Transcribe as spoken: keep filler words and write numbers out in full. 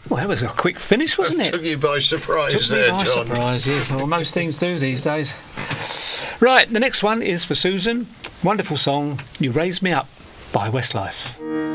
Well, that was a quick finish, wasn't it? Took you by surprise Took there, me by John. surprise, yes. Well, most things do these days. Right, the next one is for Susan. Wonderful song, You Raised Me Up by Westlife.